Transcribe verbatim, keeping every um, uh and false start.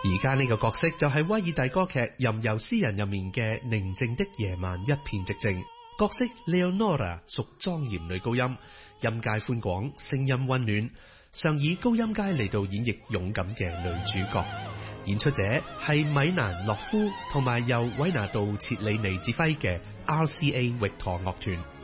而家呢個角色就係威爾第歌劇《吟遊詩人》入面嘅寧靜的夜晚一片寂靜。角色 Leonora 屬莊嚴女高音，音階寬廣，聲音溫暖，常以高音階嚟到演繹勇敢嘅女主角。演出者係米蘭諾夫同埋由韋拿杜切里尼指揮嘅 R C A 域陀樂團。